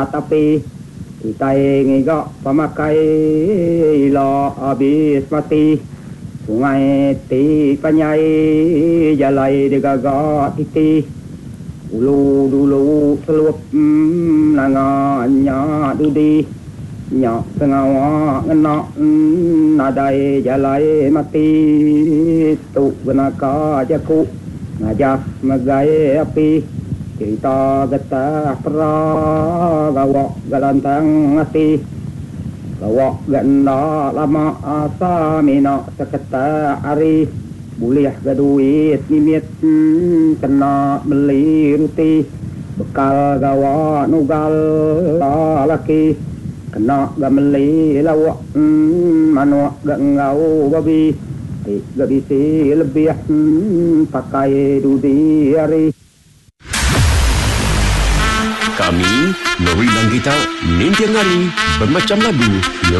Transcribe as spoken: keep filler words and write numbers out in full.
tapi kita ingin pemakai lo habis mati sungai ti panyai jalai degaga titi ulu dulu selup mm, nanganya dudi nyak sengawa ngenak mm, nadai jalai mati tu benaka jaku ngajak megai api kita getah pera gawak galantang hati gawak ganda lama asa mina seketa hari boleh gaduit nimit hmm, kena beli ruti bekal gawak nugal laki kena gameli lawak hmm, manuak gangau babi gak bisa lebih hmm, pakai dudi hari. Kami, Nori dan kita, Nintian Hari, bermacam lagu